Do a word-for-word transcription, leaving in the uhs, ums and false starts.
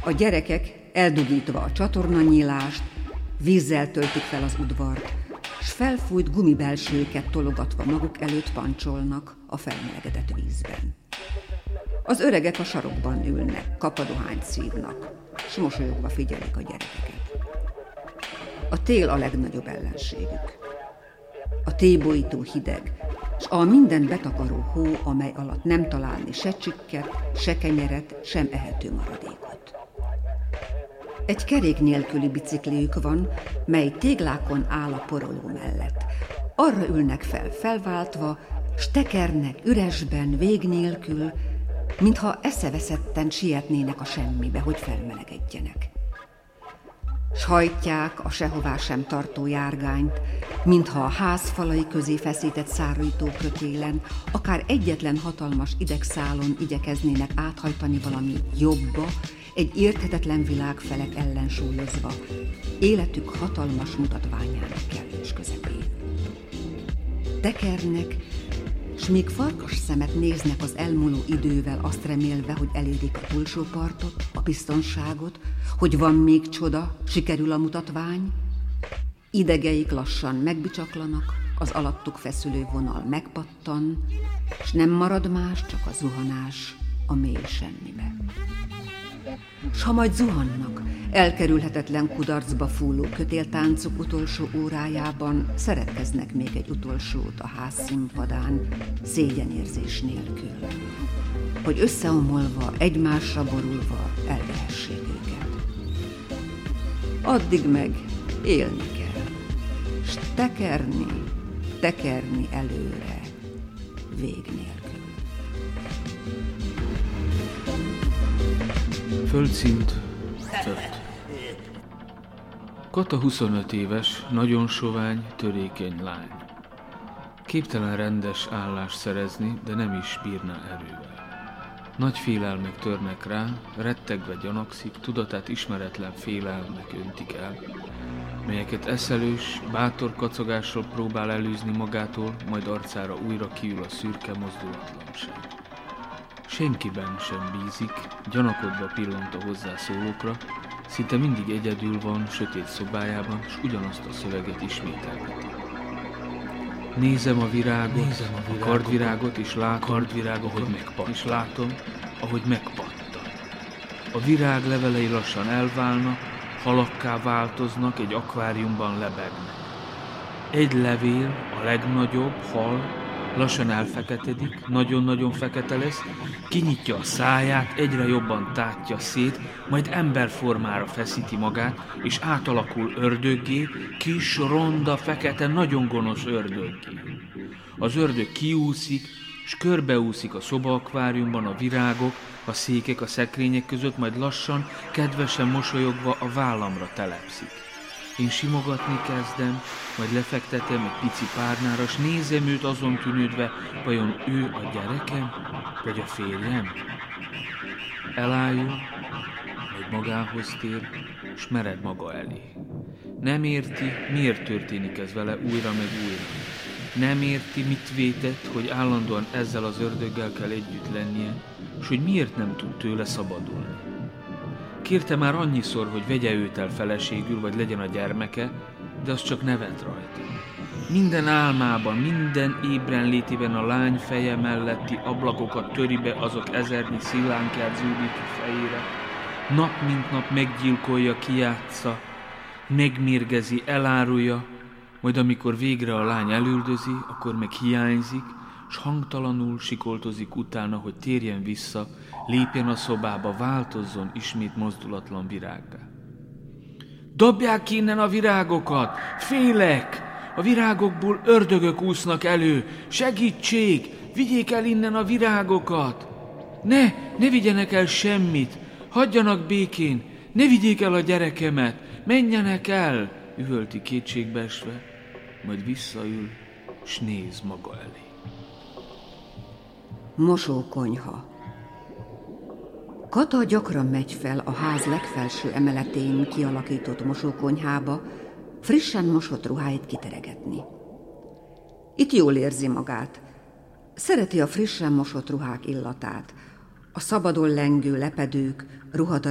A gyerekek, eldugítva a csatornanyílást, vízzel töltik fel az udvart, s felfújt gumibelsőket tologatva maguk előtt pancsolnak a felmelegedett vízben. Az öregek a sarokban ülnek, kapadohányt szívnak, s mosolyogva figyelik a gyerekeket. A tél a legnagyobb ellenségük. A tébolytó hideg, s a mindent betakaró hó, amely alatt nem találni se csikket, se kenyeret, sem ehető maradékot. Egy kerék nélküli bicikliük van, mely téglákon áll a poroló mellett. Arra ülnek fel felváltva, s tekernek üresben, vég nélkül, mintha eszeveszetten sietnének a semmibe, hogy felmelegedjenek. S hajtják a sehová sem tartó járgányt, mintha a házfalai közé feszített szárító kötélen, akár egyetlen hatalmas idegszálon igyekeznének áthajtani valami jobba, egy érthetetlen világ felett ellensúlyozva, életük hatalmas mutatványának kellős közepén. Tekernek, s míg farkas szemet néznek az elmúló idővel, azt remélve, hogy elérik a túlsó partot, a biztonságot, hogy van még csoda, sikerül a mutatvány, idegeik lassan megbicsaklanak, az alattuk feszülő vonal megpattan, s nem marad más, csak a zuhanás a mély semmibe. S ha majd zuhannak, elkerülhetetlen kudarcba fúló kötéltáncuk utolsó órájában szeretkeznek még egy utolsót a ház színpadán, szégyenérzés nélkül, hogy összeomolva, egymásra borulva elvehessék őket. Addig meg élni kell, s tekerni, tekerni előre, vég nélkül. Földszint öt. Kata huszonöt éves, nagyon sovány, törékeny lány. Képtelen rendes állást szerezni, de nem is bírná erővel. Nagy félelmek törnek rá, rettegve gyanakszik, tudatát ismeretlen félelmek öntik el, melyeket eszelős, bátor kacagásról próbál elűzni magától, majd arcára újra kiül a szürke mozdulatlanság. Senkiben sem bízik, gyanakodva pillant a hozzászólókra, szinte mindig egyedül van, sötét szobájában, s ugyanazt a szöveget ismételgeti. Nézem a virágot, Nézem a, virágot, a kardvirágot, és látom, kardvirágot, ahogy megpattan. És látom, ahogy megpattan. A virág levelei lassan elválnak, halakká változnak, egy akváriumban lebegnek. Egy levél, a legnagyobb, hal, lassan elfeketedik, nagyon-nagyon fekete lesz, kinyitja a száját, egyre jobban tátja szét, majd emberformára feszíti magát, és átalakul ördöggé, kis, ronda, fekete, nagyon gonosz ördöggé. Az ördög kiúszik, s körbeúszik a szobaakváriumban a virágok, a székek, a szekrények között, majd lassan, kedvesen mosolyogva a vállamra telepszik. Én simogatni kezdem, majd lefektetem egy pici párnára, s nézem őt azon tűnődve, vajon ő a gyerekem, vagy a férjem? Elájul, majd magához tér, s mered maga elé. Nem érti, miért történik ez vele újra meg újra. Nem érti, mit vétett, hogy állandóan ezzel az ördöggel kell együtt lennie, s hogy miért nem tud tőle szabadulni. Kérte már annyiszor, hogy vegye őt el feleségül, vagy legyen a gyermeke, de az csak nevet rajta. Minden álmában, minden ébren létében a lány feje melletti ablakokat töri be azok ezernyi szillánkját zúdító fejére. Nap mint nap meggyilkolja, kijátsza, megmérgezi, elárulja, majd amikor végre a lány elüldözi, akkor meg hiányzik, s hangtalanul sikoltozik utána, hogy térjen vissza, lépjen a szobába, változzon ismét mozdulatlan virággá. Dobják ki innen a virágokat! Félek! A virágokból ördögök úsznak elő! Segítség! Vigyék el innen a virágokat! Ne! Ne vigyenek el semmit! Hagyjanak békén! Ne vigyék el a gyerekemet! Menjenek el! Üvölti kétségbeesve, majd visszaül, s néz maga elé. Mosókonyha. Kata gyakran megy fel a ház legfelső emeletén kialakított mosókonyhába, frissen mosott ruháit kiteregetni. Itt jól érzi magát. Szereti a frissen mosott ruhák illatát, a szabadon lengő lepedők, ruhadarabok